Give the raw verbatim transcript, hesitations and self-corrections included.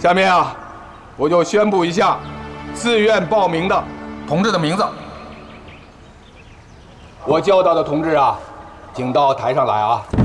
下面啊，我就宣布一下自愿报名的同志的名字。我叫到的同志啊，请到台上来啊。